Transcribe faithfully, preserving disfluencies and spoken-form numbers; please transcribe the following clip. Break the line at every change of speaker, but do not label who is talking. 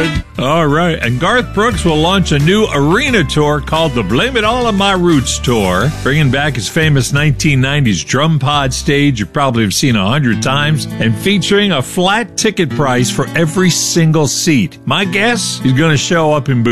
good. All right. And Garth Brooks will launch a new arena tour called the Blame It All on My Roots Tour, bringing back his famous nineteen nineties drum pod stage you probably have seen a hundred times, and featuring a flat ticket price for every single seat. My guess, he's going to show up in